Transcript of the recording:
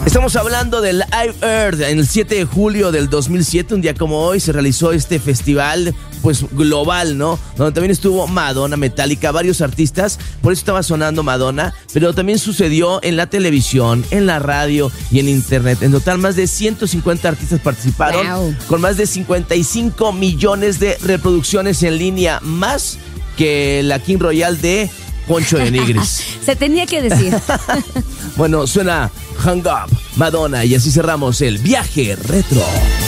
Estamos hablando del Live Earth. En el 7 de julio del 2007, un día como hoy, se realizó este festival, pues global, ¿no? Donde también estuvo Madonna, Metallica, varios artistas. Por eso estaba sonando Madonna, pero también sucedió en la televisión, en la radio y en internet. En total, más de 150 artistas participaron, con más de 55 millones de reproducciones en línea, más que la King Royal de Poncho de Nigris. Se tenía que decir. Bueno, suena Hang Up, Madonna, y así cerramos el viaje retro.